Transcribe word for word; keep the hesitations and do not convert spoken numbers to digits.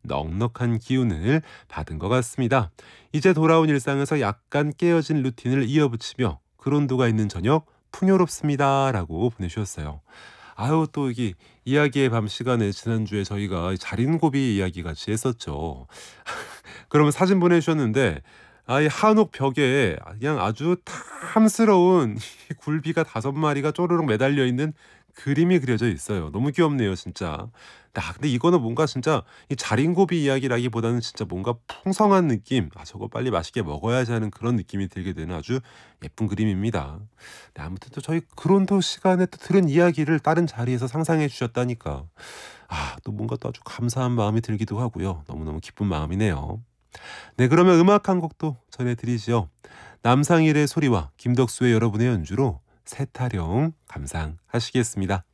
넉넉한 기운을 받은 것 같습니다. 이제 돌아온 일상에서 약간 깨어진 루틴을 이어붙이며 그론도가 있는 저녁 풍요롭습니다. 라고 보내주셨어요. 아유, 또 이게 이야기의 밤 시간에 지난주에 저희가 자린고비 이야기 같이 했었죠. 그러면 사진 보내주셨는데 아이 한옥 벽에 그냥 아주 탐스러운 이 굴비가 다섯 마리가 쪼르륵 매달려 있는 그림이 그려져 있어요. 너무 귀엽네요, 진짜. 아, 근데 이거는 뭔가 진짜 이 자린고비 이야기라기보다는 진짜 뭔가 풍성한 느낌, '아 저거 빨리 맛있게 먹어야지.' 하는 그런 느낌이 들게 되는 아주 예쁜 그림입니다. 네, 아무튼 또 저희 그론도 시간에 또 들은 이야기를 다른 자리에서 상상해 주셨다니까 아 또 뭔가 또 아주 감사한 마음이 들기도 하고요. 너무너무 기쁜 마음이네요. 네, 그러면 음악 한 곡 또 전해 드리죠. 남상일의 소리와 김덕수의 여러분의 연주로 새타령 감상하시겠습니다.